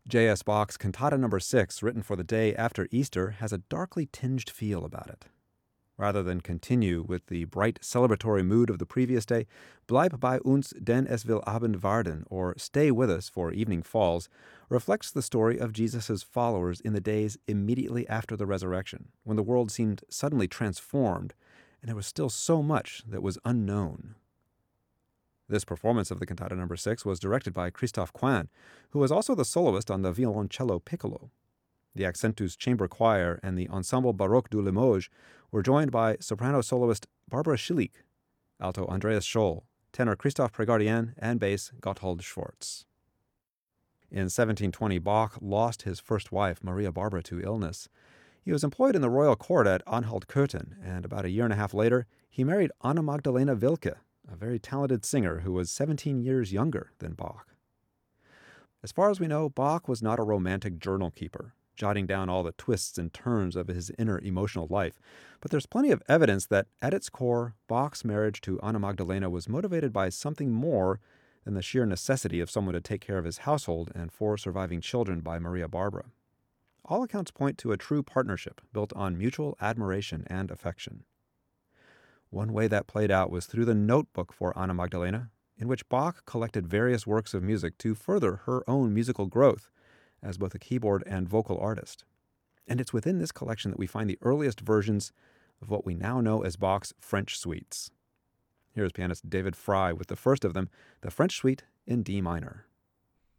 J.S. Bach's Cantata No. 6, written for the day after Easter, has a darkly tinged feel about it. Rather than continue with the bright celebratory mood of the previous day, Bleib bei uns, denn es will Abend werden, or Stay with us, for evening falls, reflects the story of Jesus' followers in the days immediately after the resurrection, when the world seemed suddenly transformed, and there was still so much that was unknown. This performance of the Cantata No. 6 was directed by Christophe Coin, who was also the soloist on the violoncello piccolo. The Accentus Chamber Choir and the Ensemble Baroque du Limoges were joined by soprano soloist Barbara Schillig, alto Andreas Scholl, tenor Christophe Prégardien, and bass Gotthold Schwartz. In 1720, Bach lost his first wife, Maria Barbara, to illness. He was employed in the royal court at Anhalt-Köthen, and about a year and a half later, he married Anna Magdalena Wilke, a very talented singer who was 17 years younger than Bach. As far as we know, Bach was not a romantic journal keeper, jotting down all the twists and turns of his inner emotional life, but there's plenty of evidence that, at its core, Bach's marriage to Anna Magdalena was motivated by something more than the sheer necessity of someone to take care of his household and 4 surviving children by Maria Barbara. All accounts point to a true partnership built on mutual admiration and affection. One way that played out was through the notebook for Anna Magdalena, in which Bach collected various works of music to further her own musical growth as both a keyboard and vocal artist. And it's within this collection that we find the earliest versions of what we now know as Bach's French suites. Here is pianist David Frye with the first of them, the French Suite in D minor.